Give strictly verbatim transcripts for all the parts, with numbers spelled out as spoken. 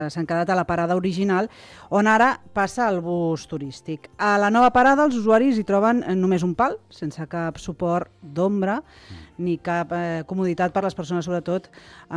s'han quedat a la parada original, on ara passa el bus turístic. A la nova parada els usuaris hi troben només un pal, sense cap suport d'ombra, ni cap eh, comoditat per a les persones, sobretot eh,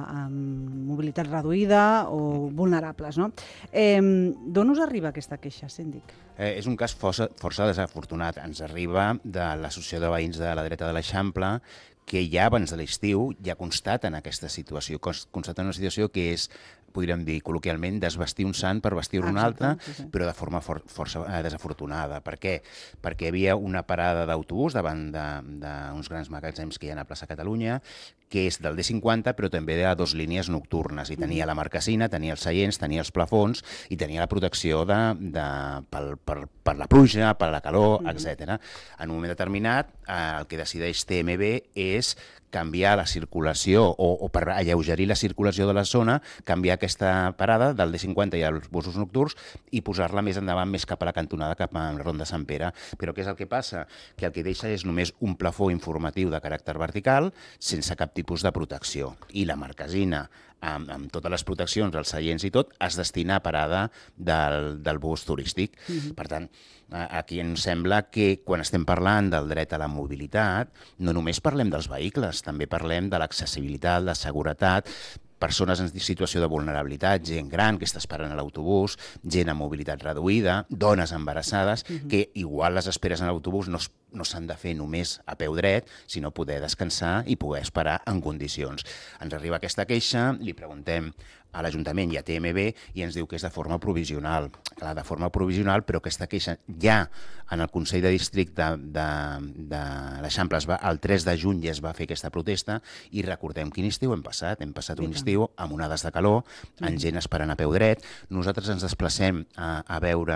amb mobilitat reduïda o vulnerables. No? Eh, D'on us arriba aquesta queixa, síndic? Eh, és un cas força, força desafortunat. Ens arriba de l'Associació de Veïns de la Dreta de l'Eixample, que ja abans de l'estiu ja constaten aquesta situació, constaten una situació que és, podríem dir col·loquialment, desvestir un sant per vestir-ne un altre, sí, sí. però de forma for força eh, desafortunada. Per què? Perquè hi havia una parada d'autobús davant d'uns grans magatzems que hi ha a plaça Catalunya, que és del D cinquanta, però també de dues línies nocturnes, i tenia la marquesina, tenia els seients, tenia els plafons i tenia la protecció de, de, per, per, per la pluja, per la calor, mm-hmm. etcètera. En un moment determinat, eh, el que decideix T M B és canviar la circulació o, o per alleugerir la circulació de la zona, canviar aquesta parada del D cinquanta i els busos nocturns i posar-la més endavant, més cap a la cantonada, cap a la Ronda Sant Pere. Però què és el que passa? Que el que deixa és només un plafó informatiu de caràcter vertical sense cap tipus de protecció. I la marquesina, amb, amb totes les proteccions, els seients i tot, es destina a parada del, del bus turístic. Mm-hmm. Per tant, aquí ens sembla que quan estem parlant del dret a la mobilitat, no només parlem dels vehicles, també parlem de l'accessibilitat, la seguretat, persones en situació de vulnerabilitat, gent gran que està esperant a l'autobús, gent amb mobilitat reduïda, dones embarassades, uh-huh. que igual les esperes en l'autobús no, no s'han de fer només a peu dret, sinó poder descansar i poder esperar en condicions. Ens arriba aquesta queixa, li preguntem a l'Ajuntament i a T M B i ens diu que és de forma provisional. Clar, de forma provisional, però aquesta queixa ja en el Consell de Districte de, de, de l'Eixample el tres de juny ja es va fer aquesta protesta i recordem quin estiu hem passat. Hem passat un estiu amb onades de calor, amb gent esperant a peu dret. Nosaltres ens desplacem a, a veure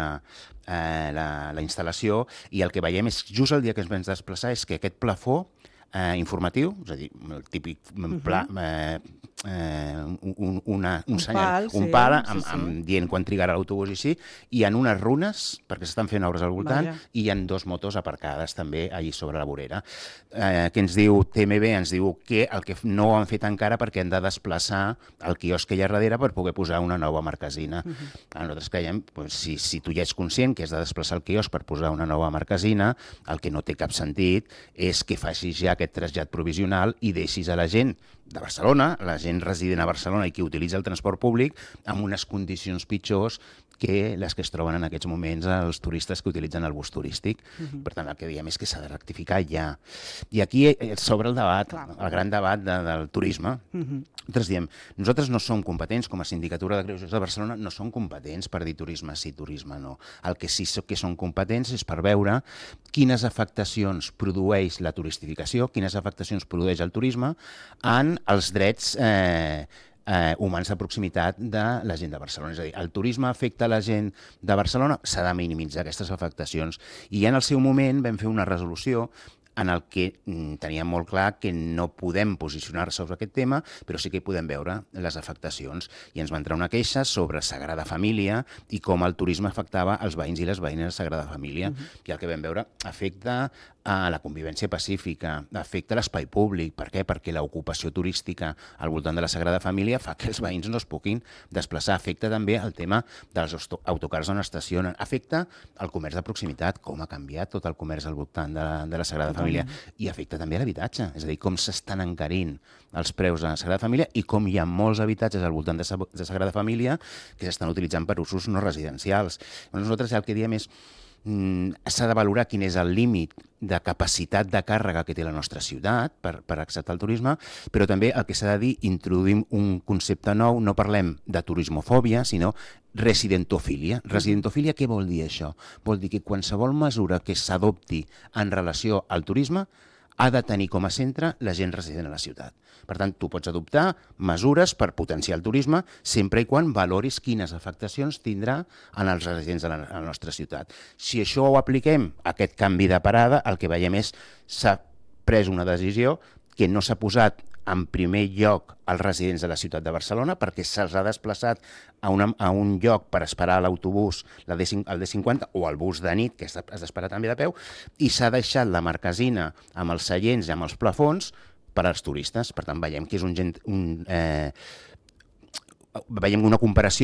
eh, la, la instal·lació i el que veiem és just el dia que ens vam desplaçar és que aquest plafó eh, informatiu, és a dir, el típic pla, eh, Eh, un, una, un, un senyal, pal, un sí, pal amb, sí, sí. amb dient quan trigarà l'autobús i així, i en unes runes, perquè s'estan fent obres al voltant, Vaja. i hi ha dos motos aparcades també allí sobre la vorera. Eh, què ens diu T M B? Ens diu que el que no ho han fet encara perquè han de desplaçar el quiosc que hi ha darrere per poder posar una nova marquesina. Uh-huh. Nosaltres creiem, pues, si, si tu ja ets conscient que has de desplaçar el quiosc per posar una nova marquesina, el que no té cap sentit és que facis ja aquest trasllat provisional i deixis a la gent de Barcelona, la gent resident a Barcelona i qui utilitza el transport públic amb unes condicions pitjors que les que es troben en aquests moments els turistes que utilitzen el bus turístic. Uh-huh. Per tant, el que diem és que s'ha de rectificar ja. I aquí s'obre el debat, Clar. el gran debat de, del turisme. Uh-huh. Nosaltres diem, nosaltres no som competents, com a Sindicatura de Greuges de Barcelona, no som competents per dir turisme sí, turisme no. El que sí que són competents és per veure quines afectacions produeix la turistificació, quines afectacions produeix el turisme en els drets eh, eh, humans de proximitat de la gent de Barcelona. És a dir, el turisme afecta la gent de Barcelona, s'ha de minimitzar aquestes afectacions. I en el seu moment vam fer una resolució en el que mm, teníem molt clar que no podem posicionar sobre aquest tema, però sí que hi podem veure les afectacions. I ens va entrar una queixa sobre Sagrada Família i com el turisme afectava els veïns i les veïnes de Sagrada Família. Uh-huh. I el que vam veure afecta a la convivència pacífica, afecta l'espai públic. Per què? Perquè l'ocupació turística al voltant de la Sagrada Família fa que els veïns no es puguin desplaçar. Afecta també el tema dels autocars on estacionen. Afecta el comerç de proximitat, com ha canviat tot el comerç al voltant de la, de la Sagrada Família. I afecta també l'habitatge, és a dir, com s'estan encarint els preus de la Sagrada Família i com hi ha molts habitatges al voltant de, de Sagrada Família que s'estan utilitzant per usos no residencials. Nosaltres el que diem és s'ha de valorar quin és el límit de capacitat de càrrega que té la nostra ciutat per, per acceptar el turisme, però també el que s'ha de dir, introduïm un concepte nou, no parlem de turismofòbia, sinó residentofília. Residentofília, què vol dir això? Vol dir que qualsevol mesura que s'adopti en relació al turisme ha de tenir com a centre la gent resident a la ciutat. Per tant, tu pots adoptar mesures per potenciar el turisme sempre i quan valoris quines afectacions tindrà en els residents de la, de la nostra ciutat. Si això ho apliquem, aquest canvi de parada, el que veiem és s'ha pres una decisió que no s'ha posat en primer lloc als residents de la ciutat de Barcelona perquè se'ls ha desplaçat a, una, a un lloc per esperar l'autobús, el D cinquanta o el bus de nit, que has d'esperar també de peu, i s'ha deixat la marquesina amb els seients i amb els plafons per als turistes. Per tant, veiem que és un, gent, un, eh, veiem una comparació